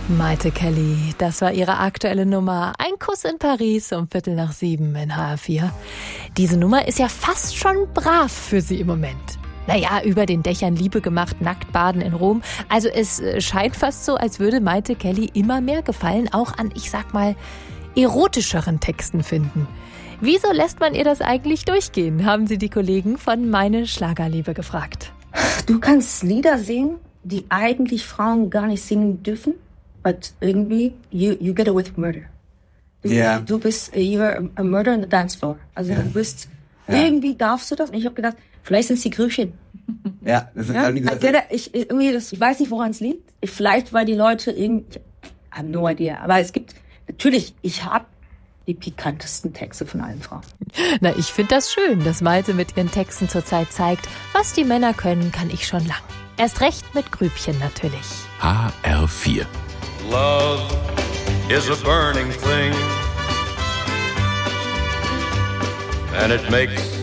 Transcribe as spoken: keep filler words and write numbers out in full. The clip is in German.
Maite Kelly, das war ihre aktuelle Nummer. Ein Kuss in Paris um Viertel nach sieben in H R vier. Diese Nummer ist ja fast schon brav für sie im Moment. Naja, über den Dächern Liebe gemacht, nackt baden in Rom. Also es scheint fast so, als würde Maite Kelly immer mehr Gefallen auch an, ich sag mal, erotischeren Texten finden. Wieso lässt man ihr das eigentlich durchgehen, haben sie die Kollegen von Meine Schlagerliebe gefragt. Du kannst Lieder singen, die eigentlich Frauen gar nicht singen dürfen, but irgendwie, you, you get away with murder. Du, yeah. du bist, you're a murder on the dance floor. Also yeah. du bist, yeah. irgendwie darfst du das. Und ich habe gedacht, vielleicht sind es die Griechen. Ja, das sind ja? die Also, ich, irgendwie das, ich weiß nicht, woran es liegt. Ich, vielleicht, weil die Leute irgendwie, I have no idea. Aber es gibt, natürlich, ich habe die pikantesten Texte von allen Frauen. Na, ich finde das schön, dass Malte mit ihren Texten zurzeit zeigt, was die Männer können, kann ich schon lang. Erst recht mit Grübchen natürlich. H R vier. Love is a burning thing, and it makes